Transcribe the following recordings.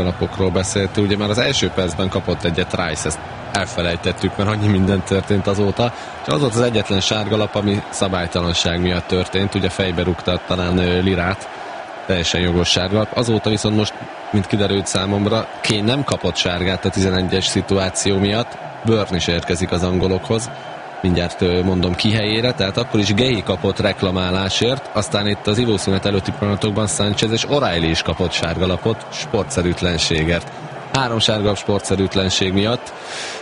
napokról beszélt, ugye már az első percben kapott egyet Rice, ezt elfelejtettük, mert annyi minden történt azóta, és az volt az egyetlen sárgalap, ami szabálytalanság miatt történt, ugye fejbe rúgta talán Lirát, teljesen jogos sárgalap. Azóta viszont most, mint kiderült számomra, Kane nem kapott sárgát a 11-es szituáció miatt, Burn is érkezik az angolokhoz, mindjárt mondom ki helyére, tehát akkor is Gay kapott reklamálásért, aztán itt az ivószünet előtti pillanatokban Sanchez és O'Reilly is kapott sárgalapot sportszerűtlenségért. 3 sárgalap sportszerűtlenség miatt.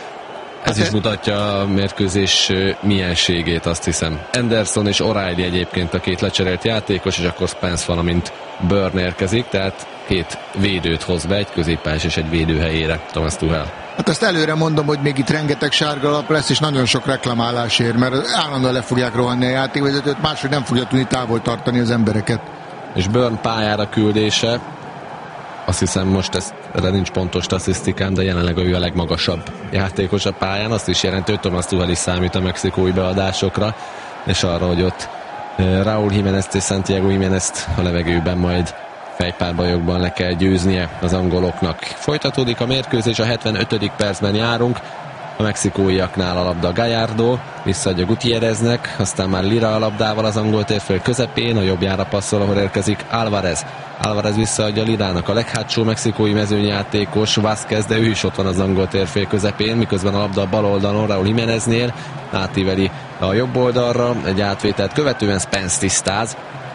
Ez is mutatja a mérkőzés mienségét, azt hiszem. Anderson és O'Reilly egyébként a 2 lecserélt játékos, és akkor Spence valamint Burn érkezik, tehát 2 védőt hoz be, egy középpályás és egy védő helyére Thomas Tuchel. Hát ezt előre mondom, hogy még itt rengeteg sárgalap lesz, és nagyon sok reklamálásért, mert állandóan le fogják rohanni a játékvezetőt, máshogy nem fogja tudni távol tartani az embereket. És Burn pályára küldése, azt hiszem most erre nincs pontos statisztikám, de jelenleg ő a legmagasabb játékos a pályán, azt is jelenti, hogy Thomas Tuchel is számít a mexikói beadásokra, és arra, hogy ott Raúl Jiménezt és Santiago Jiménezt a levegőben majd fejpárbajokban le kell győznie az angoloknak. Folytatódik a mérkőzés, a 75. percben járunk, a mexikóiaknál a labda Gallardo, visszaadja Gutierreznek, aztán már Lira a labdával az angol térfél közepén, a jobbjára passzol, ahol érkezik Álvarez. Álvarez visszaadja Lirának, a leghátsó mexikói mezőnyjátékos Vázquez, de ő is ott van az angol térfél közepén, miközben a labda a bal oldalon Raúl Jiméneznél, átíveli a jobb oldalra, egy átvételt követően Spence tisztáz,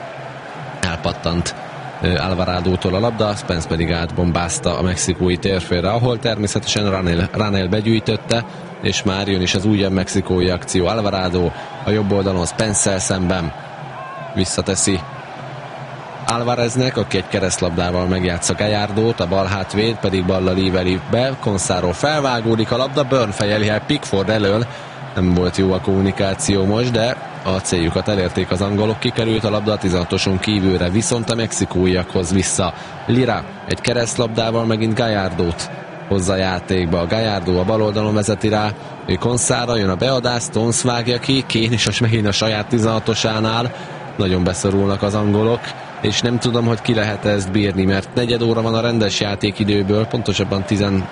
elpattant Alvarado-tól a labda, Spence pedig átbombázta a mexikói térfélre, ahol természetesen Ranel begyűjtötte, és már jön is az újabb mexikói akció. Alvarado a jobb oldalon Spence-szel szemben visszateszi Álvareznek, aki egy keresztlabdával megjátsza Gallardót, a bal hátvéd pedig ballal íveli be, Gonzalo felvágódik a labda, Burn fejeli el Pickford elől, nem volt jó a kommunikáció most, de a céljukat elérték az angolok, kikerült a labda a 16-oson kívülre, viszont a mexikóiakhoz vissza. Lira egy keresztlabdával megint Gallardót hozza játékba. Gallardo a bal oldalon vezeti rá, Konszára, jön a beadás, Stones vágja ki, Kane is megint a saját 16-osánál, nagyon beszorulnak az angolok, és nem tudom, hogy ki lehet ezt bírni, mert 4 óra van a rendes játékidőből, pontosabban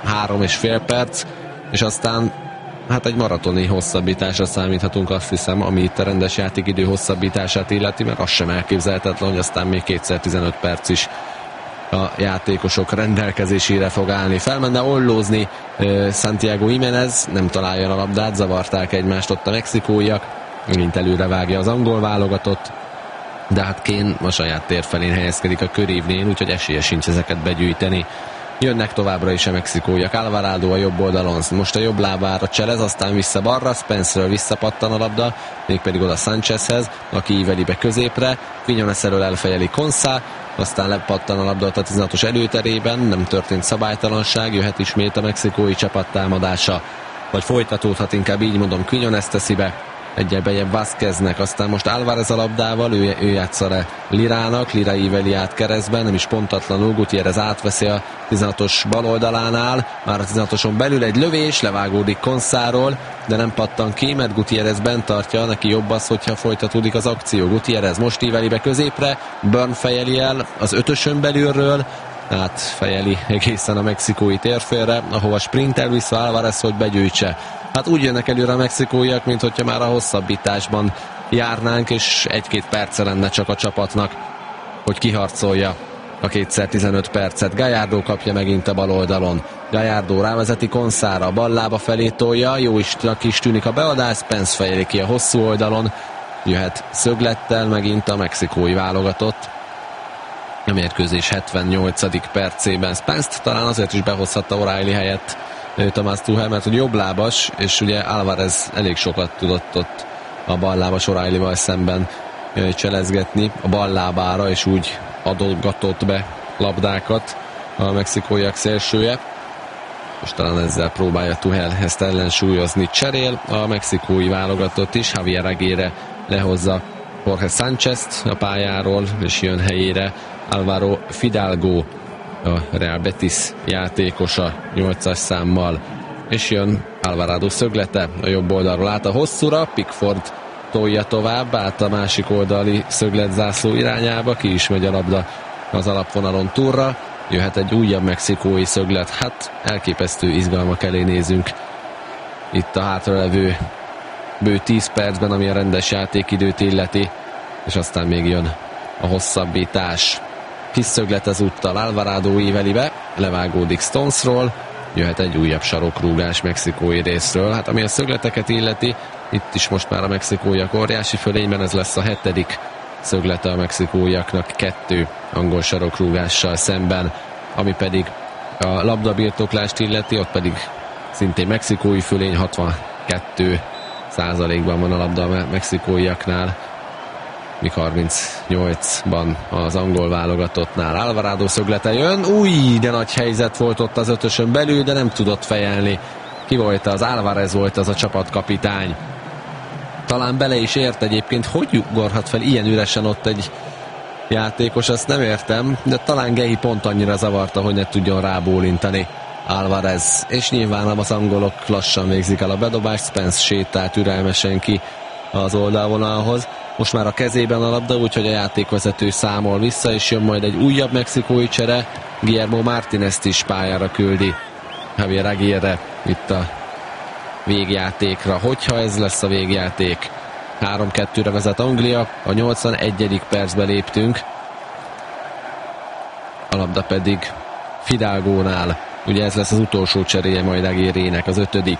13,5 perc, és aztán hát egy maratoni hosszabbításra számíthatunk, azt hiszem, ami itt a rendes játékidő hosszabbítását illeti, mert az sem elképzelhetetlen, hogy aztán még 2x15 perc is a játékosok rendelkezésére fog állni. Felmenne ollózni Santiago Jiménez, nem találja a labdát, zavarták egymást ott a mexikóiak, mint előre vágja az angol válogatott, de hát Kane a saját tér felén helyezkedik a körívnél, úgyhogy esélye sincs ezeket begyűjteni. Jönnek továbbra is a mexikóiak. Alvarado a jobb oldalon, most a jobb lábára cselez, aztán vissza balra, Spenceről visszapattan a labda, mégpedig oda Sanchezhez, aki íveli be középre, Quinones elől elfejeli Konszá, aztán lepattan a labda a 16-os előterében, nem történt szabálytalanság, jöhet ismét a mexikói csapat támadása, vagy folytatódhat, inkább így mondom, Quinones teszi be, egyel bejebb Vázqueznek, aztán most Álvarez a labdával, ő játsza le Lirának, Lira íveli át keresztben, nem is pontatlanul, Gutierrez átveszi a 16-os bal oldalánál, már a 16-oson belül egy lövés, levágódik Konszáról, de nem pattan ki, mert Gutierrez bent tartja, neki jobb az, hogyha folytatódik az akció. Gutierrez most íveli be középre, Burn fejeli el az 5-ösön belülről, átfejeli egészen a mexikói térfélre, ahova sprintel vissza Álvarez, hogy begyűjtse. Hát úgy jönnek előre a mexikóiak, mint hogyha már a hosszabbításban járnánk, és 1-2 perce lenne csak a csapatnak, hogy kiharcolja a 2x15 percet. Gallardo kapja megint a bal oldalon. Gallardo rávezeti Konszára, a bal lába felé tolja, jó is tűnik a beadás, Spence fejeli ki a hosszú oldalon, jöhet szöglettel megint a mexikói válogatott. A mérkőzés 78. percében Spence-t talán azért is behozhatta O'Reilly helyett Thomas Tuchel, mert hogy jobblábas, és ugye Álvarez elég sokat tudott ott a ballábas O'Reillyval szemben cselezgetni a ballábára, és úgy adogatott be labdákat a mexikóiak szélsője, és talán ezzel próbálja Tuchel ezt ellensúlyozni. Cserél a mexikói válogatott is, Javier Aguirre lehozza Jorge Sánchez a pályáról, és jön helyére Álvaro Fidalgo, a Real Betis játékosa 8-as számmal, és jön Alvarado szöglete a jobb oldalról át a hosszúra, Pickford tolja tovább át a másik oldali szögletzászló irányába, ki is megy a labda az alapvonalon túlra, Jöhet egy újabb mexikói szöglet. Hát elképesztő izgalmak elé nézünk itt a hátralevő bő 10 percben, ami a rendes játékidőt illeti, és aztán még jön a hosszabbítás. Kis szöglet ezúttal Alvarado íveli be, levágódik Stonesról, jöhet egy újabb sarokrúgás mexikói részről. Hát ami a szögleteket illeti, itt is most már a mexikóiak óriási fölényben, ez lesz a 7. szöglete a mexikóiaknak 2 angol sarokrúgással szemben, ami pedig a labdabirtoklást illeti, ott pedig szintén mexikói fölény, 62%-ban van a labda a mexikóiaknál, míg 38-ban az angol válogatottnál. Alvarado szöglete jön, de nagy helyzet volt ott az 5-ösön belül, de nem tudott fejelni. Ki volt az? Álvarez volt az a csapatkapitány. Talán bele is ért egyébként, hogy ugorhat fel ilyen üresen ott egy játékos, azt nem értem, de talán Gehi pont annyira zavarta, hogy ne tudjon rábólintani Alvarez, és nyilván az angolok lassan végzik el a bedobást. Spence sétál türelmesen ki az oldalvonalhoz. Most már a kezében a labda, úgyhogy a játékvezető számol vissza, és jön majd egy újabb mexikói csere. Guillermo Martínez-t is pályára küldi Javier Aguirre itt a végjátékra. Hogyha ez lesz a végjáték, 3-2-re vezet Anglia, a 81. percbe léptünk, a labda pedig Fidalgónál. Ugye ez lesz az utolsó cseréje majd Aguirrének, az 5.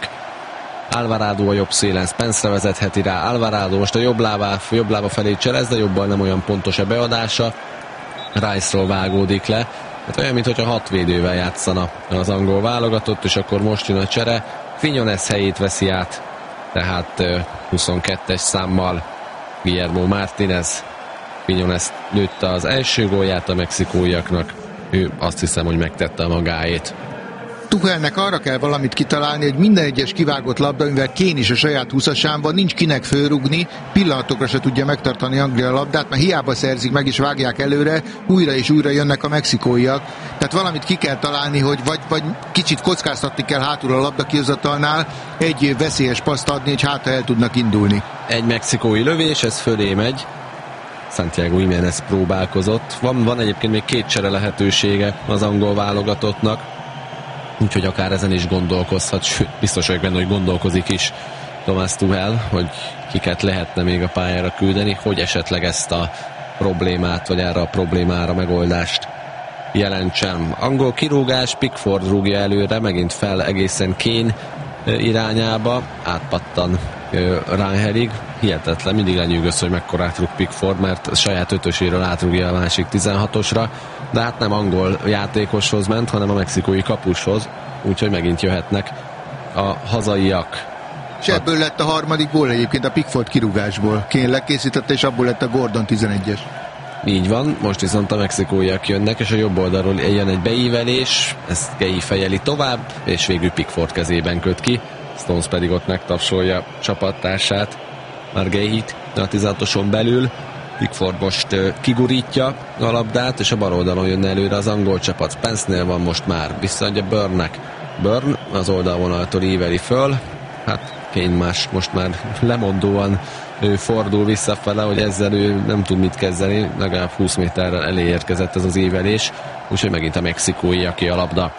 Alvarado a jobb szélen, Spence-re vezetheti rá. Alvarado most a jobb lába felé cserez, de jobban nem olyan pontos a beadása. Rice-ról vágódik le. Hát olyan, mintha 6 védővel játszana az angol válogatott, és akkor most jön a csere. Quiñones helyét veszi át, tehát 22-es számmal Guillermo Martínez. Quiñones lőtte az első gólját a mexikóiaknak. Ő azt hiszem, hogy megtette a magáét. Tuchelnek arra kell valamit kitalálni, hogy minden egyes kivágott labda, mivel Kane is a saját 20-asában, nincs kinek fölrugni, pillanatokra se tudja megtartani Anglia a labdát, mert hiába szerzik meg és vágják előre, újra és újra jönnek a mexikóiak. Tehát valamit ki kell találni, hogy vagy kicsit kockáztatni kell hátul a labda kihozatalnál, egy veszélyes paszt adni, hogy hátra el tudnak indulni. Egy mexikói lövés, ez fölé megy. Santiago Jiménez próbálkozott. Van egyébként még 2 csere lehetősége az angol válogatottnak, úgyhogy akár ezen is gondolkozhat, sőt, biztos vagyok benne, hogy gondolkozik is Thomas Tuchel, hogy kiket lehetne még a pályára küldeni, hogy esetleg ezt a problémát, vagy erre a problémára megoldást jelentsen. Angol kirúgás, Pickford rúgja előre, megint fel egészen Kane irányába, átpattan Rangelig. Hihetetlen, mindig lenyűgöz, hogy mekkorát rúg Pickford, mert a saját 5-öséről átrúgja a másik 16-osra, de hát nem angol játékoshoz ment, hanem a mexikói kapushoz, úgyhogy megint jöhetnek a hazaiak. És ebből lett a 3. gól egyébként a Pickford kirúgásból. Kane lekészítette, és abból lett a Gordon 11-es. Így van, most viszont a mexikóiak jönnek, és a jobb oldalról jön egy beívelés, ezt Gehi fejeli tovább, és végül Pickford kezében köt ki. Stones pedig ott megtapsolja csapattársát, már Gehit a 16-oson belül. Pickford most kigurítja a labdát, és a bal oldalon jön előre az angol csapat. Spence-nél van most már, visszaadja Burnnek. Burn az oldalvonaltól íveli föl, hát Kane most már lemondóan fordul visszafele, hogy ezzel ő nem tud mit kezdeni, legalább 20 méterrel elé érkezett ez az ívelés, úgyhogy megint a mexikói, aki a labda.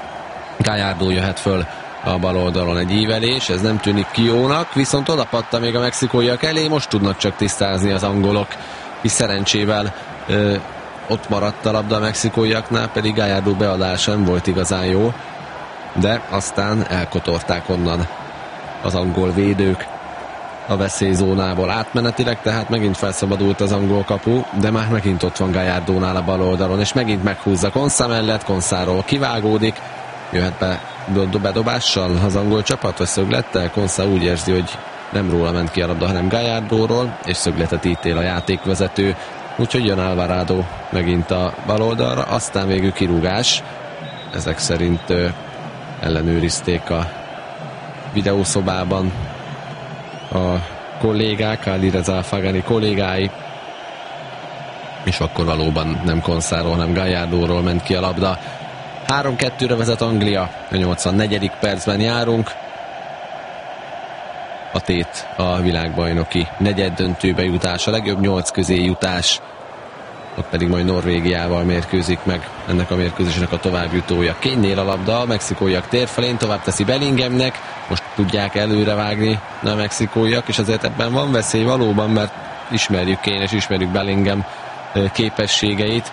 Gallardo jöhet föl a bal oldalon, egy ívelés, ez nem tűnik ki jónak, viszont odapadta még a mexikóiak elé, most tudnak csak tisztázni az angolok, és szerencsével ott maradt a labda a mexikóiaknál, pedig Gallardo beadása nem volt igazán jó, de aztán elkotorták onnan az angol védők a veszélyzónából átmenetileg, tehát megint felszabadult az angol kapu, de már megint ott van Gallardónál a bal oldalon, és megint meghúzza Konsa mellett, Konsáról kivágódik, jöhet be bedobással az angol csapat, vagy szöglettel. Konsa úgy érzi, hogy nem róla ment ki a labda, hanem Gallardóról, és szögletet ítél a játékvezető, úgyhogy jön Alvarado megint a bal oldalra, aztán végül kirúgás. Ezek szerint ellenőrizték a videószobában a kollégák, Alireza Fagani kollégái, és akkor valóban nem Konsáról, hanem Gallardóról ment ki a labda. 3-2-re vezet Anglia, a 84. percben járunk. A tét a világbajnoki negyeddöntőbe jutás, a legjobb 8 közé jutás ott pedig majd Norvégiával mérkőzik meg ennek a mérkőzésnek a továbbjutója. Kane-nél a labda, a mexikóiak térfelén, tovább teszi Bellinghamnek, most tudják előrevágni a mexikóiak, és azért ebben van veszély valóban, mert ismerjük Kane és ismerjük Bellingham képességeit.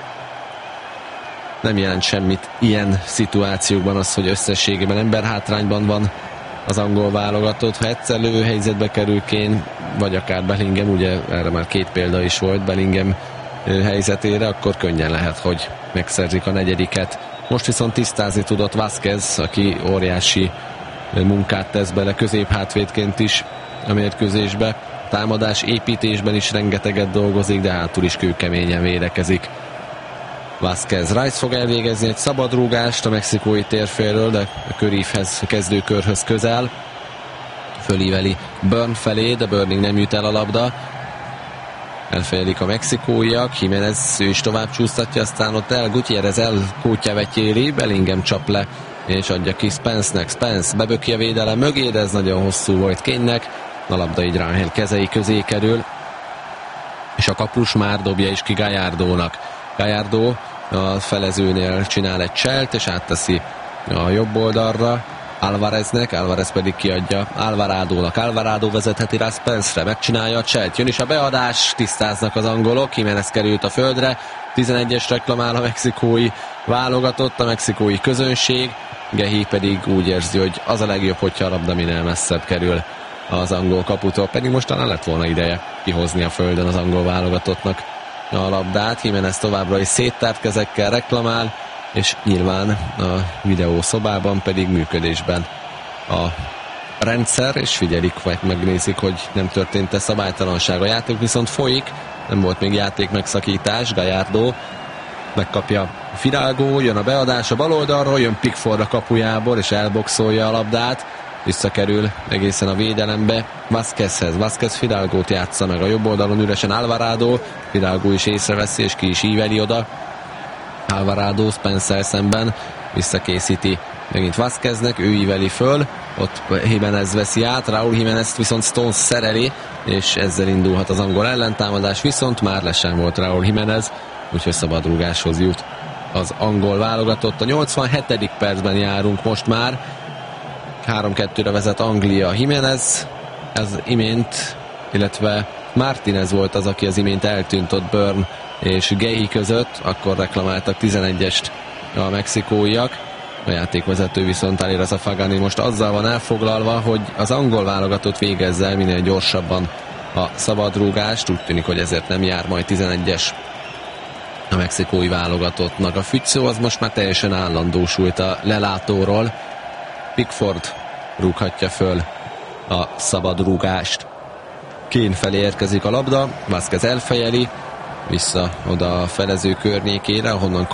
Nem jelent semmit ilyen szituációkban az, hogy összességében emberhátrányban van az angol válogatott. Ha egyszer lövőhelyzetbe kerül Kane, vagy akár Bellingham, ugye erre már 2 példa is volt Bellingham helyzetére, akkor könnyen lehet, hogy megszerzik a 4. Most viszont tisztázni tudott Vázquez, aki óriási munkát tesz bele középhátvédként is a mérkőzésbe. Támadás építésben is rengeteget dolgozik, de hátul is kőkeményen védekezik. Vázquez. Rice fog elvégezni egy szabadrúgást a mexikói térfélről, de a körívhez, a kezdőkörhöz közel. Fölíveli Burn felé, de Burning nem jut el a labda. Elfejelik a mexikóiak, Jiménez ő is tovább csúsztatja, aztán ott Gutiérrez elkótyavetyéli, Bellingham csap le, és adja ki Spence-nek. Spence beböki a védelem mögé, de ez nagyon hosszú volt Kane-nek. A labda így Rangel kezei közé kerül, és a kapus már dobja is ki Gallardónak. Gallardo a felezőnél csinál egy cselt, és átteszi a jobb oldalra Alvareznek, Alvarez pedig kiadja Alvaradónak. Alvarado vezetheti rá Spence-re, megcsinálja a cselt, jön is a beadás, tisztáznak az angolok, Jiménez került a földre, 11-es reklamál a mexikói válogatott, a mexikói közönség, Gehi pedig úgy érzi, hogy az a legjobb, hogyha a labda minél messzebb kerül az angol kaputól, pedig most talán lett volna ideje kihozni a földön az angol válogatottnak a labdát. Jiménez továbbra is széttárt kezekkel reklamál, és nyilván a videószobában pedig működésben a rendszer, és figyelik, vagy megnézik, hogy nem történt-e szabálytalanság. A játék viszont folyik, nem volt még játék megszakítás. Gallardo megkapja Fidalgo, jön a beadás a bal oldalról, jön Pickford a kapujából, és elboxolja a labdát, visszakerül egészen a védelembe Vázquezhez. Vázquez Fidalgót játsza meg, a jobb oldalon üresen Alvarado, Fidalgo is észreveszi, és ki is íveli oda. Alvarado Spencer szemben visszakészíti megint Vázqueznek, ő íveli föl, ott Jiménez veszi át, Raúl Jiménezt viszont Stones szereli, és ezzel indulhat az angol ellentámadás, viszont már le sem volt Raúl Jiménez, úgyhogy szabadrúgáshoz jut az angol válogatott. A 87. percben járunk most már, 3-2-re vezet Anglia. Jiménez ez imént, illetve Martinez volt az, aki az imént eltűnt ott Burn és Gehi között, akkor reklamáltak 11-est a mexikóiak. A játékvezető viszont Alireza Fagani most azzal van elfoglalva, hogy az angol válogatott végezze el minél gyorsabban a szabadrúgást. Úgy tűnik, hogy ezért nem jár majd 11-es a mexikói válogatottnak. A fügyszó az most már teljesen állandósult a lelátóról. Pickford rúghatja föl a szabadrúgást. Kane felé érkezik a labda, Vázquez elfejeli, vissza oda a felező környékére, ahol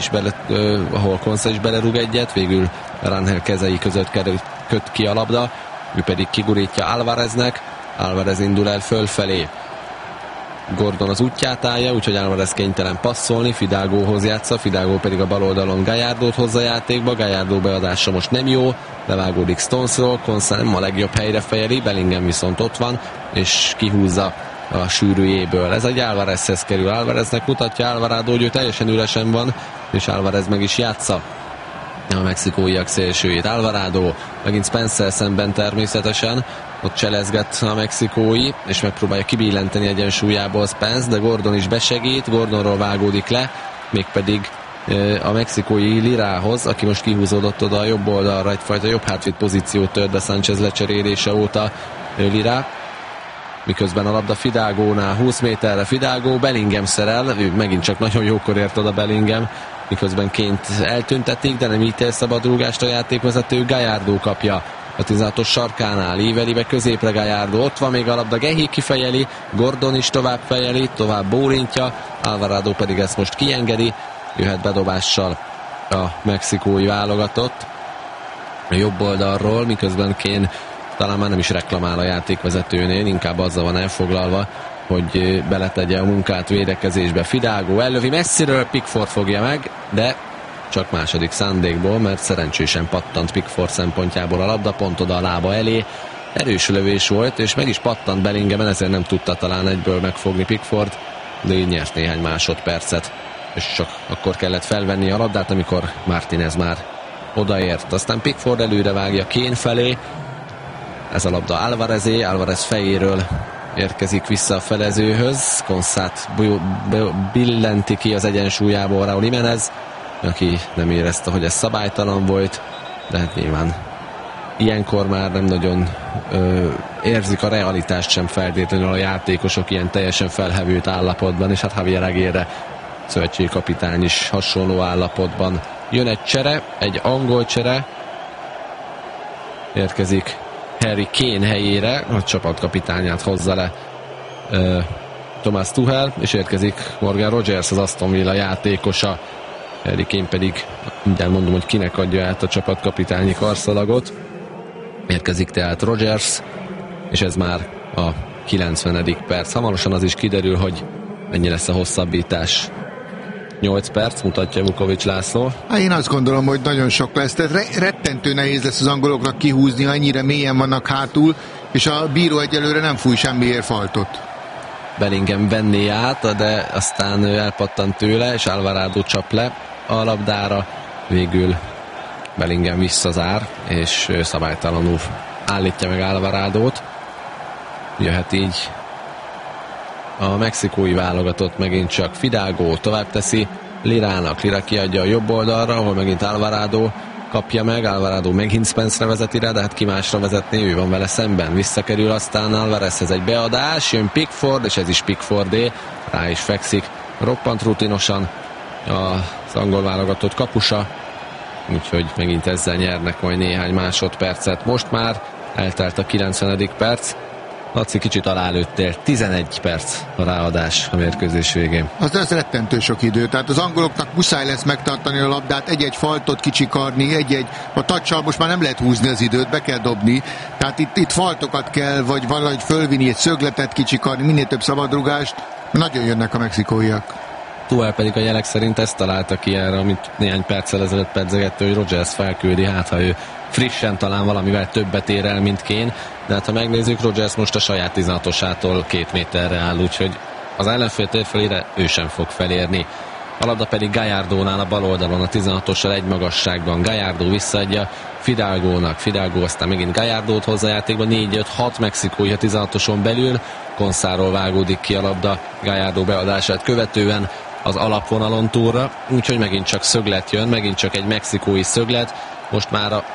Konsa is belerúg egyet, végül Rangel kezei között köt ki a labda, ő pedig kigurítja Alvareznek, Alvarez indul el fölfelé. Gordon az útját állja, úgyhogy Alvarez kénytelen passzolni, Fidalgóhoz játsza, Fidalgo pedig a bal oldalon Gallardót hozza játékba, Gallardo beadása most nem jó, levágódik Stonesról, Konsa nem a legjobb helyre fejeli, Bellingham viszont ott van, és kihúzza a sűrűjéből. Ez egy Alvarezhez kerül, Alvareznek mutatja Alvarado, hogy ő teljesen üresen van, és Alvarez meg is játsza a mexikóiak szélsőjét. Alvarado megint Spencer szemben természetesen, ott cselezget a mexikói, és megpróbálja kibillenteni egyensúlyából Spence, de Gordon is besegít, Gordonról vágódik le, mégpedig a mexikói Lirához, aki most kihúzódott oda a jobb oldalra, egyfajta jobb hátvéd pozíciót tört be Sánchez lecserélése óta Lirá. Miközben a labda Fidalgónál 20 méterre Fidalgo, Bellingham szerel, ő megint csak nagyon jókor ért oda Bellingham, miközben Kane-t eltüntetik, de nem ítél szabadrúgást a játékvezető, Gallardo kapja a 16-os sarkánál, íveli be középre Gallardo, ott van még a labda, Gehi kifejeli, Gordon is tovább fejeli, tovább bólintja, Alvarado pedig ezt most kiengedi, jöhet bedobással a mexikói válogatott a jobb oldalról, miközben Kane talán már nem is reklamál a játékvezetőnél, inkább azzal van elfoglalva, hogy beletegye a munkát védekezésbe. Fidalgo ellövi messziről, Pickford fogja meg, de csak második szándékból, mert szerencsésen pattant Pickford szempontjából a labda, pont oda a lába elé. Erős lövés volt, és meg is pattant Bellingham, ezért nem tudta talán egyből megfogni Pickford de így nyert néhány másodpercet, és csak akkor kellett felvenni a labdát, amikor Martinez már odaért. Aztán Pickford előre vágja Kane felé, ez a labda Alvarezé, Alvarez fejéről érkezik vissza a felezőhöz, Konszát billenti ki az egyensúlyából Raúl Jiménez, aki nem érezte, hogy ez szabálytalan volt, de hát nyilván ilyenkor már nem nagyon érzik a realitást sem feltétlenül a játékosok ilyen teljesen felhevült állapotban, és hát Javier Aguirre szövetségi kapitány is hasonló állapotban. Jön egy csere, egy angol csere, érkezik Harry Kane helyére, a csapatkapitányát hozza le Thomas Tuchel, és érkezik Morgan Rogers, az Aston Villa játékosa. Harry Kane pedig, mindjárt mondom, hogy kinek adja át a csapatkapitányi karszalagot. Érkezik tehát Rogers, és ez már a 90. perc. Hamarosan az is kiderül, hogy mennyi lesz a hosszabbítás. 8 perc, mutatja Vukovics László. Hát én azt gondolom, hogy nagyon sok lesz, tehát rettentő nehéz lesz az angoloknak kihúzni, annyira mélyen vannak hátul, és a bíró egyelőre nem fúj semmiért faltot. Bellingham venné át, de aztán elpattant tőle, és Alvarado csap le a labdára. Végül Bellingham visszazár, és szabálytalanul állítja meg Alvaradót. Jöhet így a mexikói válogatott megint csak. Fidalgo tovább teszi Lirának, Lira kiadja a jobb oldalra, ahol megint Alvarado kapja meg, Alvarado megint Spence-re vezeti rá, de hát ki másra vezetné, ő van vele szemben. Visszakerül aztán Alvarezhez egy beadás, jön Pickford, és ez is Pickfordé, rá is fekszik roppant rutinosan az angol válogatott kapusa, úgyhogy megint ezzel nyernek majd néhány másodpercet. Most már eltelt a 90. perc. Laci, kicsit alálőttél, 11 perc a ráadás a mérkőzés végén. Az rettentő sok idő, tehát az angoloknak muszáj lesz megtartani a labdát, egy-egy faltot kicsikarni, a touch-sal most már nem lehet húzni az időt, be kell dobni, tehát itt faltokat kell, vagy valahogy fölvinni, egy szögletet kicsikarni, minél több szabadrugást, nagyon jönnek a mexikóiak. Tuchel pedig a jelek szerint ezt találta ki erre, amit néhány perccel ezelőtt pedzegettő, hogy Rogers felküldi, hát ha ő frissen talán valamivel többet ér el, mint Kane, de hát ha megnézzük, Rogers most a saját 16-osától 2 méterre áll, úgyhogy az ellenfél térfelére ő sem fog felérni. A labda pedig Gallardónál a bal oldalon, a 16-ossal egy magasságban. Gallardo visszaadja Fidalgónak, Fidalgo aztán megint Gallardót hozza játékba, 4-5-6 mexikói a 16-oson belül, Konszáról vágódik ki a labda Gallardo beadását követően az alapvonalon túlra, úgyhogy megint csak szöglet jön, megint csak egy mexikói szöglet, most már a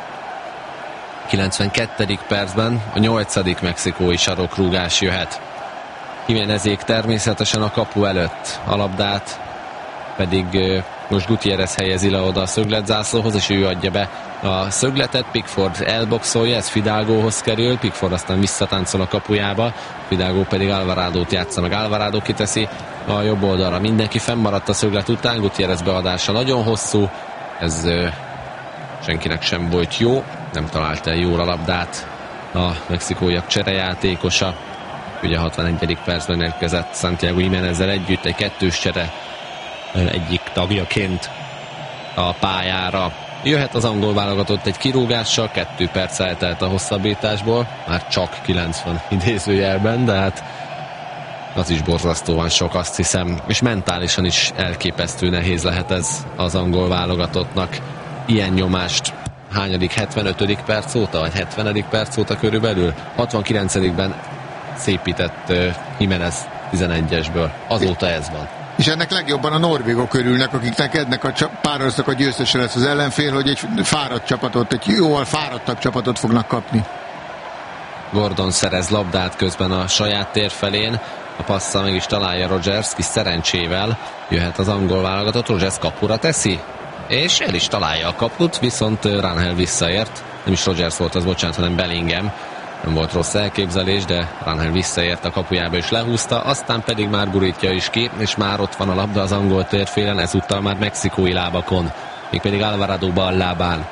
92. percben a 8. mexikói sarokrúgás jöhet. Jiménezék természetesen a kapu előtt, a labdát pedig most Gutiérrez helyezi le oda a szögletzászlóhoz, és ő adja be a szögletet, Pickford elboxolja, ez Fidalgóhoz kerül, Pickford aztán visszatáncol a kapujába, Fidalgo pedig Alvaradót játsza meg, Alvarado kiteszi a jobb oldalra, mindenki fennmaradt a szöglet után, Gutiérrez beadása nagyon hosszú, ez senkinek sem volt jó, nem találta el jól a labdát a mexikóiak cserejátékosa, ugye 61. percben érkezett Santiago Jiménezzel együtt egy kettős csere egyik tagjaként a pályára. Jöhet az angol válogatott egy kirúgással, 2 perc eltelt a hosszabbításból, már csak 90 idézőjelben, de hát az is borzasztóan sok, azt hiszem, és mentálisan is elképesztő nehéz lehet ez az angol válogatottnak. Ilyen nyomást hányadik, 75. perc óta, vagy 70. perc óta körülbelül? 69-ben szépített Jiménez 11-esből. Azóta ez van. És ennek legjobban a norvégok örülnek, akiknek ennek a párosnak a győztese lesz az ellenfél, hogy egy fáradt csapatot, egy jóval fáradtabb csapatot fognak kapni. Gordon szerez labdát közben a saját tér felén, a passza meg is találja Rogers, kis szerencsével jöhet az angol válogatott, Rogers kapura teszi, és el is találja a kaput, viszont Rangel visszaért, nem is Rogers volt az, bocsánat, hanem Bellingham. Nem volt rossz elképzelés, de Rangel visszaért a kapujába és lehúzta, aztán pedig már gurítja is ki, és már ott van a labda az angol térfélen, ezúttal már mexikói lábakon, mégpedig Alvarado bal lábán.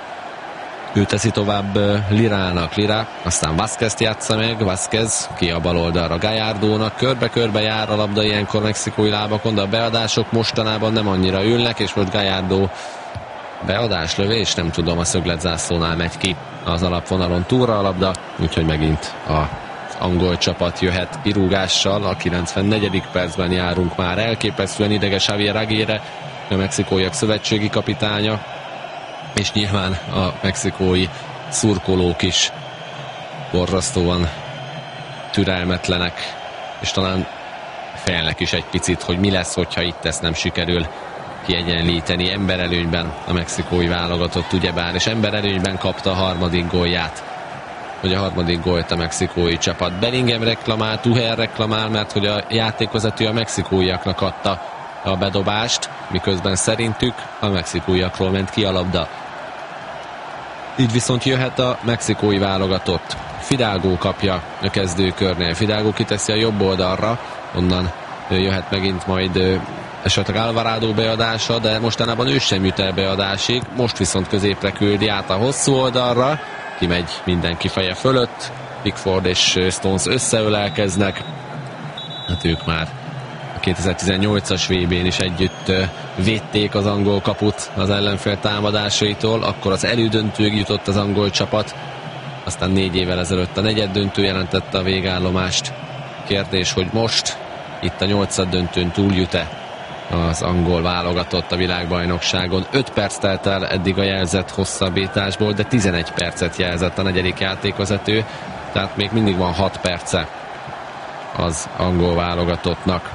Ő teszi tovább Lirának, Lira, aztán Vázquezt játsza meg, Vázquez ki a bal oldalra Gallardónak, körbe-körbe jár a labda ilyenkor mexikói lábakon, de a beadások mostanában nem annyira ülnek, és most Gallardo beadás, lövés, nem tudom, a szögletzászlónál megy ki az alapvonalon túlra a labda, úgyhogy megint az angol csapat jöhet kirúgással. A 94. percben járunk már. Elképesztően ideges Javier Aguirre, a mexikóiak szövetségi kapitánya, és nyilván a mexikói szurkolók is borzasztóan türelmetlenek, és talán félnek is egy picit, hogy mi lesz, hogyha itt ezt nem sikerül kiegyenlíteni. Emberelőnyben a mexikói válogatott ugyebár, és emberelőnyben kapta a harmadik gólját. Hogy a harmadik gólt a mexikói csapat. Bellingham reklamál, Tuchel reklamál, mert hogy a játékvezető a mexikóiaknak adta a bedobást, miközben szerintük a mexikóiakról ment ki a labda. Így viszont jöhet a mexikói válogatott. Fidalgo kapja a kezdőkörnél. Fidalgo kiteszi a jobb oldalra, onnan jöhet megint majd esetleg Alvarado beadása, de mostanában ő sem jut el beadásig. Most viszont középre küldi át a hosszú oldalra, kimegy mindenki feje fölött. Pickford és Stones összeölelkeznek. Hát ők már a 2018-as VB-n is együtt védték az angol kaput az ellenfél támadásaitól, akkor az elődöntőig jutott az angol csapat, aztán 4 évvel ezelőtt a negyeddöntő jelentette a végállomást. Kérdés, hogy most itt a 8. döntőn túljut-e az angol válogatott a világbajnokságon. 5 perc telt el eddig a jelzett hosszabbításból, de 11 percet jelzett a negyedik játékvezető, tehát még mindig van 6 perce az angol válogatottnak,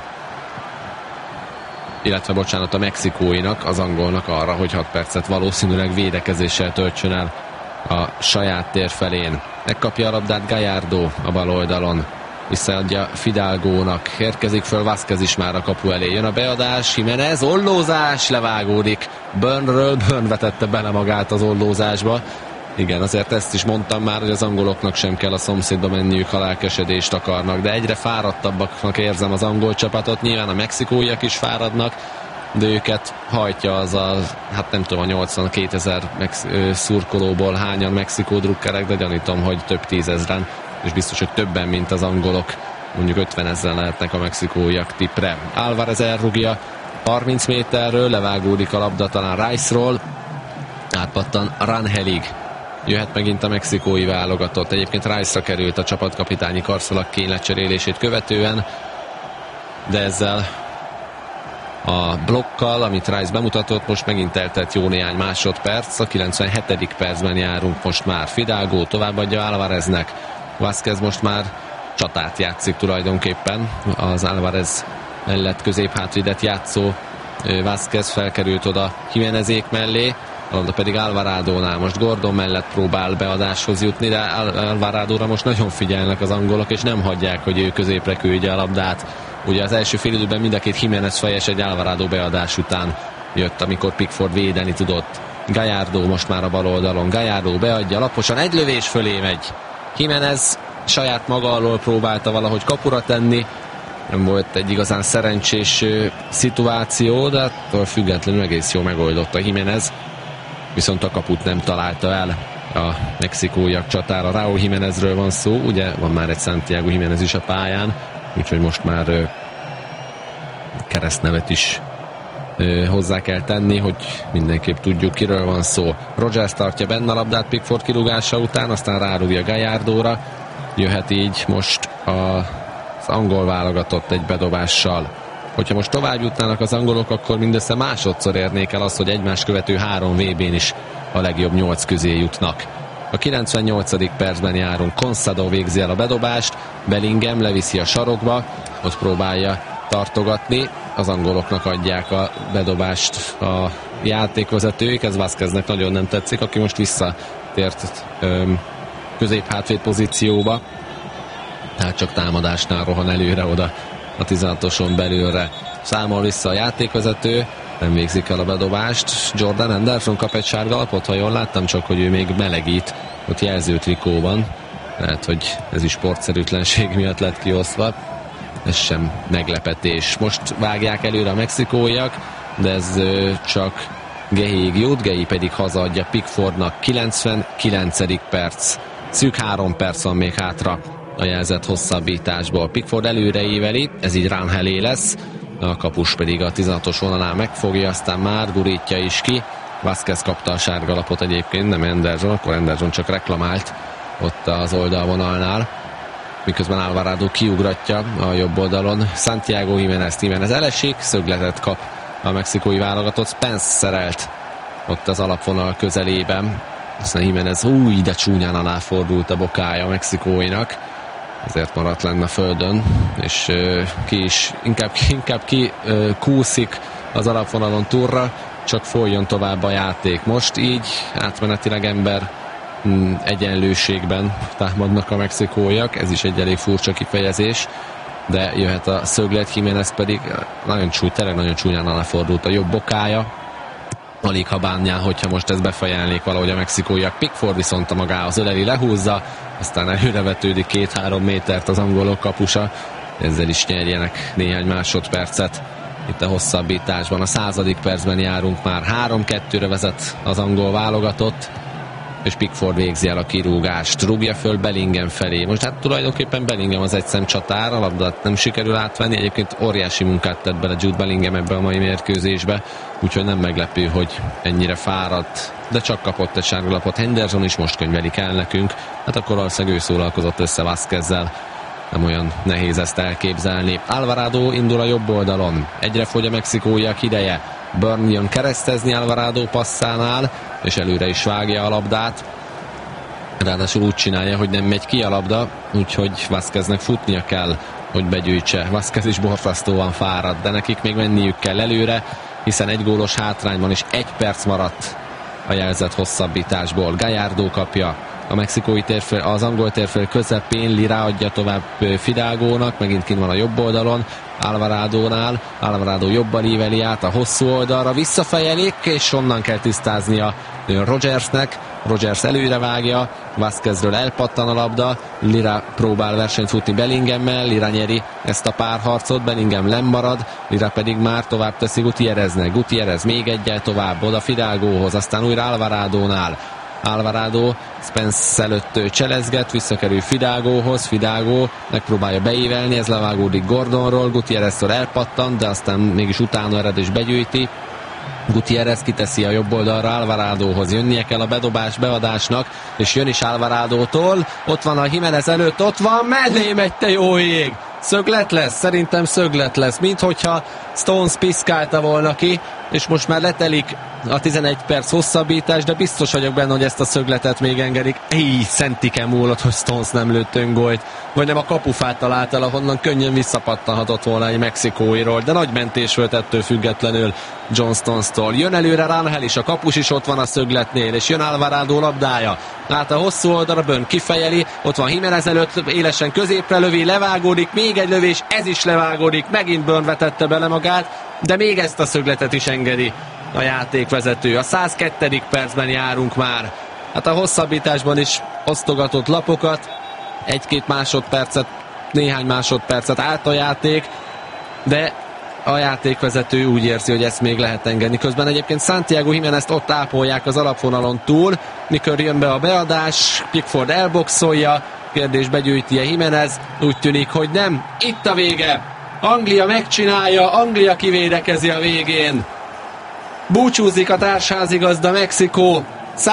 illetve bocsánat, a mexikóinak, az angolnak arra, hogy 6 percet valószínűleg védekezéssel töltsön el a saját tér felén. Megkapja a labdát Gallardo a bal oldalon, visszaadja Fidalgónak, érkezik föl Vázquez is már a kapu elé. Jön a beadás, Jiménez, ollózás, levágódik Burnről, Burn vetette bele magát az ollózásba. Igen, azért ezt is mondtam már, hogy az angoloknak sem kell a szomszédba menniük, ha lelkesedést akarnak, de egyre fáradtabbaknak érzem az angol csapatot, nyilván a mexikóiak is fáradnak, de őket hajtja az a, hát nem tudom, a 82 000 szurkolóból hányan Mexikó drukkerek, de gyanítom, hogy több tízezren, és biztos, hogy többen, mint az angolok, mondjuk 50 000 lehetnek a mexikóiak tippre. Álvarez elrúgja 30 méterről, levágódik a labda talán Rice-ról, átpattan Rangelig. Jöhet megint a mexikói válogatott. Egyébként Rice-ra került a csapatkapitányi karszalag kénylecserélését követően, de ezzel a blokkal, amit Rice bemutatott, most megint eltelt jó néhány másodperc. A 97. percben járunk most már. Fidalgo továbbadja Álvareznek. Vázquez most már csatát játszik tulajdonképpen. Az Álvarez mellett középhátvédet játszó Vázquez felkerült oda Jiménezék mellé, de pedig Alvaradónál most Gordon mellett próbál beadáshoz jutni, de Alvaradóra most nagyon figyelnek az angolok, és nem hagyják, hogy ő középre küldje a labdát. Ugye az első fél időben mind a két Jiménez fejes egy Alvarado beadás után jött, amikor Pickford védeni tudott. Gallardo most már a bal oldalon. Gallardo beadja laposan, egy lövés fölé megy. Jiménez saját maga alól próbálta valahogy kapura tenni, nem volt egy igazán szerencsés szituáció, de attól függetlenül egész jól megoldotta Jiménez, viszont a kaput nem találta el a mexikóiak csatára. Raúl Jiménezről van szó, ugye van már egy Santiago Jiménez is a pályán, úgyhogy most már keresztnevet is hozzá kell tenni, hogy mindenképp tudjuk, kiről van szó. Rogers tartja benne a labdát Pickford kirúgása után, aztán rárúgja Gallardóra. Jöhet így most az angol válogatott egy bedobással. Hogyha most tovább jutnának az angolok, akkor mindössze másodszor érnék el azt, hogy egymás követő 3 VB-n is a legjobb 8 közé jutnak. A 98. percben járunk. Consadó végzi el a bedobást, Bellingham leviszi a sarokba, ott próbálja tartogatni, az angoloknak adják a bedobást a játékvezetők, ez Vázqueznek nagyon nem tetszik, aki most visszatért középhátvéd pozícióba, tehát csak támadásnál rohan előre oda a 16-oson belülre. Számol vissza a játékvezető, nem végzik el a bedobást. Jordan Henderson kap egy sárga lapot, ha jól láttam, csak hogy ő még melegít ott jelző trikóban. Lehet, hogy ez is sportszerűtlenség miatt lett kiosztva. Ez sem meglepetés. Most vágják előre a mexikóiak, de ez csak Gehéig jut, Gehi pedig hazaadja Pickfordnak. 99. perc. Szűk 3 perc van még hátra a jelzett hosszabbításból. Pickford előre éveli, ez így Ranghelé lesz, a kapus pedig a 16-os vonalán megfogja, aztán már gurítja is ki. Vázquez kapta a sárga lapot egyébként, nem Henderson, akkor Henderson csak reklamált ott az oldalvonalnál. miközben Alvarado kiugratja a jobb oldalon Santiago Jiménez elesik, szögletet kap a mexikói válogatott, Spence szerelt ott az alapvonal közelében, aztán Jiménez de csúnyán aláfordult a bokája a mexikóinak, ezért maradt lenne a földön, és inkább kúszik az alapvonalon túlra, csak folyjon tovább a játék. Most így átmenetileg ember egyenlőségben támadnak a mexikóiak, ez is egy elég furcsa kifejezés, de jöhet a szöglet, Jiménez pedig tényleg nagyon csúnyán aláfordult a jobb bokája, alig ha bánjál, hogyha most ezt befejelnék valahogy a mexikóiak. Pickford viszont a magához öleli, lehúzza, aztán előrevetődik 2-3 métert az angolok kapusa, ezzel is nyerjenek néhány másodpercet itt a hosszabbításban. A 100. percben járunk már, 3-2-re vezet az angol válogatott, és Pickford végzi el a kirúgást, rúgja föl Bellingham felé. Most hát tulajdonképpen Bellingham az egyszem csatár, a labdát nem sikerül átvenni, egyébként óriási munkát tett bele Jude Bellingham ebbe a mai mérkőzésbe, úgyhogy nem meglepő, hogy ennyire fáradt, de csak kapott egy sárgalapot. Henderson is most könyvelik el nekünk, hát akkor valószínűleg ő szólalkozott össze Vázquezzel, nem olyan nehéz ezt elképzelni. Alvarado indul a jobb oldalon, egyre fogy a mexikóiak ideje, Burn jön keresztezni Alvarado passzánál, és előre is vágja a labdát. Ráadásul úgy csinálja, hogy nem megy ki a labda, úgyhogy Vázqueznek futnia kell, hogy begyűjtse. Vázquez is borzasztóan fáradt, de nekik még menniük kell előre, hiszen egy gólos hátrányban is 1 perc maradt a jelzett hosszabbításból. Gallardo kapja a mexikói térfél, az angol térfél közepén, Lira adja tovább Fidalgónak, megint kint van a jobb oldalon, Alvaradónál, Alvarado jobban íveli át a hosszú oldalra, visszafejelik, és onnan kell tisztáznia Rogersnek. Rogers előre vágja, Vázquezről elpattan a labda, Lira próbál versenyt futni Bellingham-mel, Lira nyeri ezt a párharcot, Bellingham lemarad, Lira pedig már tovább teszi Gutiérreznek, Gutiérrez még egyel tovább, oda Fidalgóhoz, aztán újra Alvaradónál. Alvarado Spence előtt cselezget, visszakerül Fidalgóhoz, Fidalgó megpróbálja beívelni, ez levágódik Gordonról, Gutiérreztől elpattant, de aztán mégis utána ered és begyűjti. Gutiérrez kiteszi a jobb oldalra Alvaradóhoz, jönnie kell a beadásnak, és jön is Alvaradótól, ott van a Jiménez előtt, ott van, mellé megy, te jó ég! Szöglet lesz? Szerintem szöglet lesz, minthogyha Stones piszkálta volna ki, és most már letelik a 11 perc hosszabbítás, de biztos vagyok benne, hogy ezt a szögletet még engedik. Szentike múlott, hogy Stones nem lőtt öngolt, vagy nem a kapufát talált el, ahonnan könnyen visszapattanhatott volna egy mexikóiról, de nagy mentés volt ettől függetlenül John Stones-tól. Jön előre Rangel is, a kapus is ott van a szögletnél, és jön Alvarado labdája. Át a hosszú oldalra, Burn kifejeli, ott van Jiménez előtt, élesen középre lövi, levágódik, még egy lövés, ez is levágódik, megint Burn vetette bele magát, de még ezt a szögletet is engedi a játékvezető. A 102. percben járunk már. Hát a hosszabbításban is osztogatott lapokat, 1-2 másodpercet, néhány másodpercet állt a játék, de a játékvezető úgy érzi, hogy ezt még lehet engedni. Közben egyébként Santiago Jiménezt ott ápolják az alapvonalon túl, mikor jön be a beadás, Pickford elboxolja, kérdés begyűjti-e Jiménez, úgy tűnik, hogy nem. Itt a vége! Anglia megcsinálja, Anglia kivédekezi a végén. Búcsúzik a társházigazda Mexikó.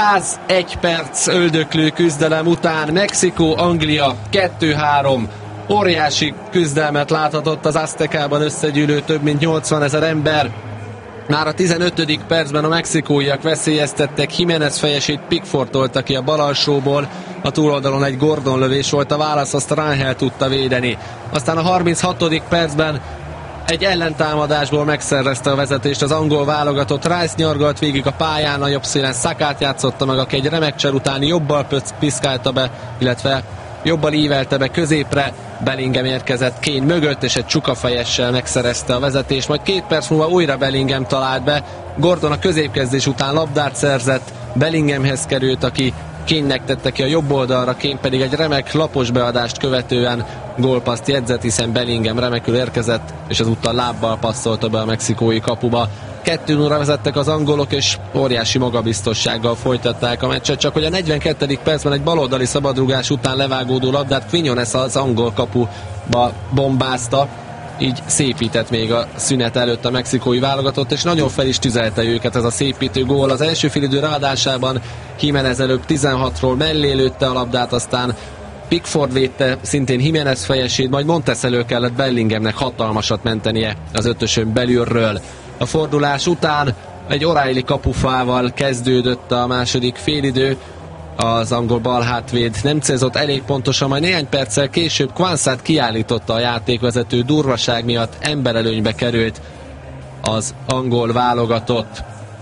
101 perc öldöklő küzdelem után Mexikó-Anglia 2-3. Óriási küzdelmet láthatott az Aztekában összegyűlő több mint 80 000 ember. Már a 15. percben a mexikóiak veszélyeztettek, Jiménez fejesét Pickford tolta ki a bal alsóból, a túloldalon egy Gordon lövés volt a válasz, azt Rangel tudta védeni. Aztán a 36. percben egy ellentámadásból megszerezte a vezetést az angol válogatott, Rice nyargalt végig a pályán, a jobb szélen Sakát játszotta meg, aki egy remek cser után jobbal piszkálta be, illetve jobbal ívelte be középre, Bellingham érkezett Kane mögött, és egy csukafejessel megszerezte a vezetést, majd 2 perc múlva újra Bellingham talált be, Gordon a középkezdés után labdát szerzett, Bellinghamhez került, aki Kane-nek tette ki a jobb oldalra, Kane pedig egy remek lapos beadást követően gólpaszt jegyzett, hiszen Bellingham remekül érkezett, és ezúttal lábbal passzolta be a mexikói kapuba. 2-0-ra vezettek az angolok, és óriási magabiztossággal folytatták a meccset, csak hogy a 42. percben egy baloldali szabadrugás után levágódó labdát Quinones az angol kapuba bombázta, így szépített még a szünet előtt a mexikói válogatott, és nagyon fel is tüzelte őket ez a szépítő gól. Az első félidő ráadásában Jiménez előbb 16-ról mellé lőtte a labdát, aztán Pickford védte szintén Jiménez fejesét, majd Montes elől kellett Bellinghamnek hatalmasat mentenie az ötösön belülről. A fordulás után egy O'Reilly kapufával kezdődött a második félidő. Az angol balhátvéd nem célzott elég pontosan, majd néhány perccel később Quansát kiállította a játékvezető, durvaság miatt emberelőnybe került az angol válogatott,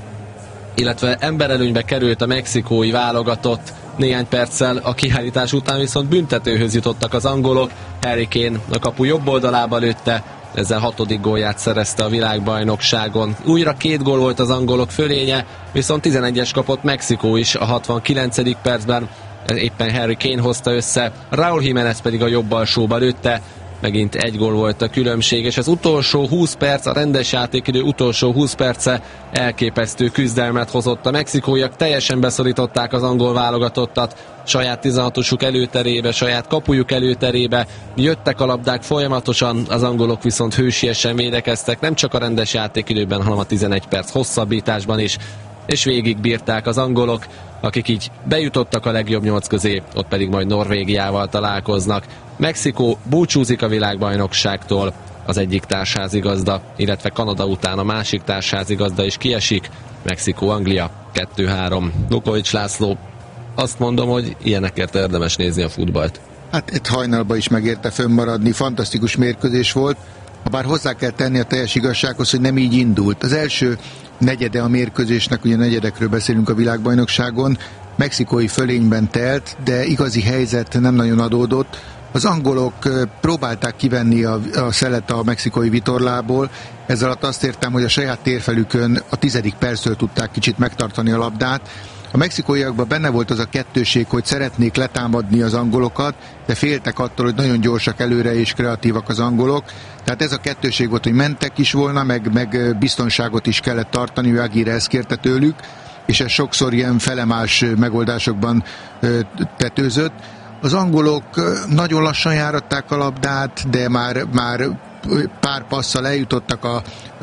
illetve emberelőnybe került a mexikói válogatott. Néhány perccel a kiállítás után viszont büntetőhöz jutottak az angolok. Harry Kane a kapu jobb oldalába lőtte, ezzel 6. gólját szerezte a világbajnokságon. Újra 2 gól volt az angolok fölénye, viszont 11-es kapott Mexikó is a 69. percben, éppen Harry Kane hozta össze, Raúl Jiménez pedig a jobb alsóba lőtte, megint 1 gól volt a különbség, és az utolsó 20 perc, a rendes játékidő utolsó 20 perce elképesztő küzdelmet hozott. A mexikóiak teljesen beszorították az angol válogatottat, saját 16-osuk előterébe, saját kapujuk előterébe, jöttek a labdák folyamatosan, az angolok viszont hősiesen védekeztek, nem csak a rendes játékidőben, hanem a 11 perc hosszabbításban is, és végig bírták az angolok, akik így bejutottak a legjobb 8 közé, ott pedig majd Norvégiával találkoznak. Mexikó búcsúzik a világbajnokságtól, az egyik társházigazda, illetve Kanada után a másik társházigazda is kiesik. Mexikó-Anglia 2-3. Lukovics László, azt mondom, hogy ilyenekért érdemes nézni a futballt. Hát egy hajnalba is megérte fönnmaradni, fantasztikus mérkőzés volt, habár hozzá kell tenni a teljes igazsághoz, hogy nem így indult. Az első negyede a mérkőzésnek, ugye negyedekről beszélünk a világbajnokságon, mexikói fölényben telt, de igazi helyzet nem nagyon adódott. Az angolok próbálták kivenni a szelet a mexikói vitorlából, ezzel alatt azt értem, hogy a saját térfelükön a 10. perctől tudták kicsit megtartani a labdát. A mexikóiakban benne volt az a kettőség, hogy szeretnék letámadni az angolokat, de féltek attól, hogy nagyon gyorsak előre és kreatívak az angolok. Tehát ez a kettőség volt, hogy mentek is volna, meg biztonságot is kellett tartani, ő Aguirre ezt kérte tőlük, és ez sokszor ilyen felemás megoldásokban tetőzött. Az angolok nagyon lassan járatták a labdát, de már pár passzal eljutottak a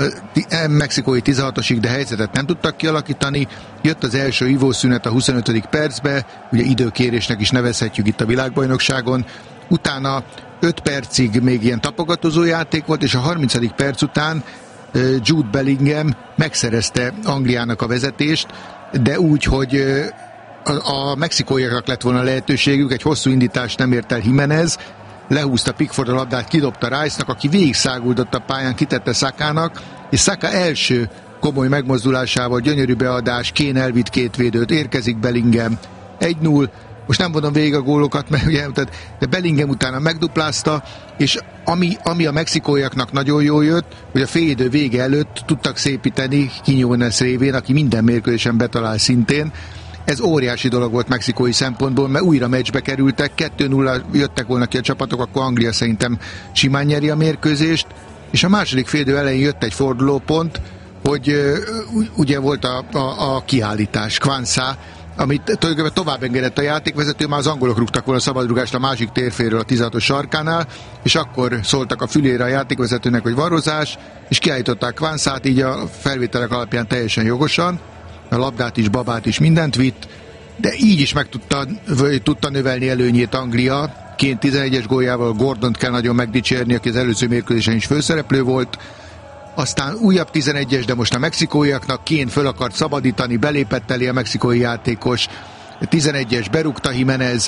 mexikói 16-osig, de helyzetet nem tudtak kialakítani. Jött az első ivószünet a 25. percbe, ugye időkérésnek is nevezhetjük itt a világbajnokságon. Utána 5 percig még ilyen tapogatózó játék volt, és a 30. perc után Jude Bellingham megszerezte Angliának a vezetést, de úgy, hogy a mexikóiaknak lett volna lehetőségük, egy hosszú indítást nem ért el Jiménez, lehúzta Pickford a labdát, kidobta Rice-nak, aki végig száguldott a pályán, kitette Sakának, és Saka első komoly megmozdulásával, gyönyörű beadás, Kane elvitt 2 védőt, érkezik Bellingham, 1-0, most nem mondom végig a gólokat, mert ugye, de Bellingham utána megduplázta, és ami a mexikóiaknak nagyon jól jött, hogy a félidő vége előtt tudtak szépíteni Quiñones révén, aki minden mérkőzésen betalál szintén. Ez óriási dolog volt mexikói szempontból, mert újra meccsbe kerültek, 2-0 jöttek volna ki a csapatok, akkor Anglia szerintem simán nyeri a mérkőzést, és a második félidő elején jött egy fordulópont, hogy ugye volt a kiállítás, Quansá, amit tulajdonképpen tovább engedett a játékvezető, már az angolok rúgtak volna a szabadrúgást a másik térféről a 16-os sarkánál, és akkor szóltak a fülére a játékvezetőnek, hogy varrozás, és kiállították Quansát, így a felvételek alapján teljesen jogosan, a labdát is, babát is, mindent vitt, de így is meg tudta növelni előnyét Anglia. Kane 11-es góljával, Gordont kell nagyon megdicsérni, aki az előző mérkőzésen is főszereplő volt. Aztán újabb 11-es, de most a mexikóiaknak Kane föl akart szabadítani, belépett elé a mexikói játékos. 11-es berúgta Jiménez.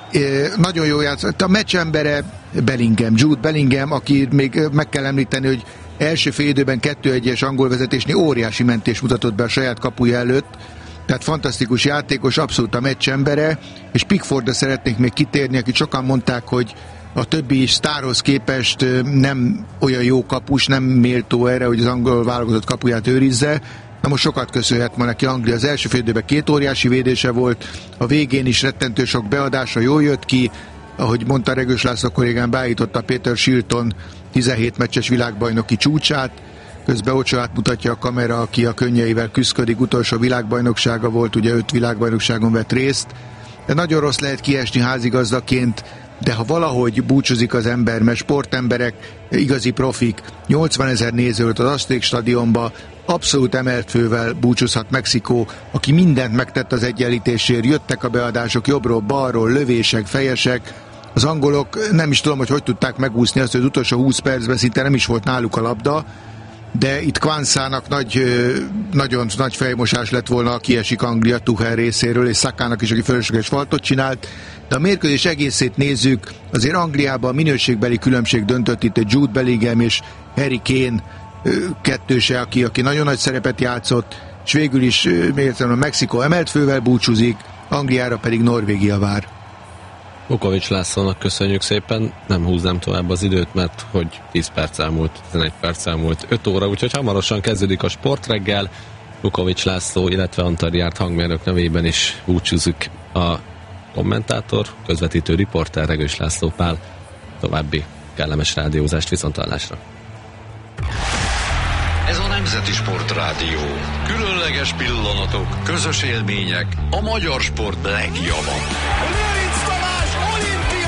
Nagyon jó játszott. A meccs embere Bellingham, Jude Bellingham, aki még meg kell említeni, hogy első félidőben 2-1-es angol vezetésnél óriási mentés mutatott be a saját kapuja előtt. Tehát fantasztikus játékos, abszolút a meccs embere, és Pickfordra szeretnék még kitérni, akit sokan mondták, hogy a többi sztárhoz képest nem olyan jó kapus, nem méltó erre, hogy az angol válogatott kapuját őrizze. Na most sokat köszönhet ma neki Anglia. Az első félidőben 2 óriási védése volt, a végén is rettentő sok beadása jól jött ki, ahogy mondta Regős László kollégám, beállította Peter Shilton 17 meccses világbajnoki csúcsát, közben Ochoát mutatja a kamera, aki a könnyeivel küszködik, utolsó világbajnoksága volt, ugye 5 világbajnokságon vett részt, de nagyon rossz lehet kiesni házigazdaként, de ha valahogy búcsúzik az ember, mert sportemberek, igazi profik, 80 000 nézőt az Azték stadionba, abszolút emelt fővel búcsúzhat Mexikó, aki mindent megtett az egyenlítésért, jöttek a beadások jobbról, balról, lövések, fejesek, Az angolok nem is tudom, hogy tudták megúszni azt, hogy az utolsó 20 percben szinte nem is volt náluk a labda, de itt Kwanzának nagyon nagy fejmosás lett volna, kiesik Anglia Tuchel részéről, és Sakának is, aki fölösleges faltot csinált, de a mérkőzés egészét nézzük, azért Angliában a minőségbeli különbség döntött itt, egy Jude Bellingham és Harry Kane kettőse, aki nagyon nagy szerepet játszott, és végül is a Mexikó emelt fővel búcsúzik, Angliára pedig Norvégia vár. Vukovics Lászlónak köszönjük szépen, nem húznám tovább az időt, mert hogy 10 perc elmúlt, 11 perc elmúlt, 5 óra, úgyhogy hamarosan kezdődik a sportreggel. Vukovics László, illetve Antal Járt hangmérnök nevében is búcsúzik a kommentátor, közvetítő riporter Regős László Pál. További kellemes rádiózást, viszonthallásra. Ez a Nemzeti Sportrádió. Különleges pillanatok, közös élmények, a magyar sport legjava.